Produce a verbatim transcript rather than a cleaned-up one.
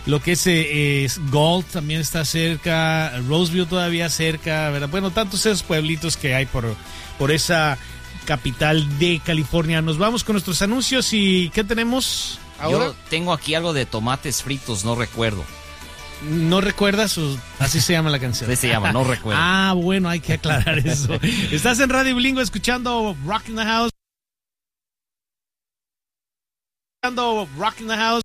lo que es, eh, es Galt también está cerca, Roseville todavía cerca, ¿verdad? Bueno, tantos esos pueblitos que hay por, por esa capital de California. Nos vamos con nuestros anuncios y ¿qué tenemos ahora? Yo tengo aquí algo de tomates fritos, no recuerdo. ¿No recuerdas? O así se llama la canción. Así se llama, no recuerdo. Ah, bueno, hay que aclarar eso. Estás en Radio Bilingüe escuchando Rock in the House. Rock in the House.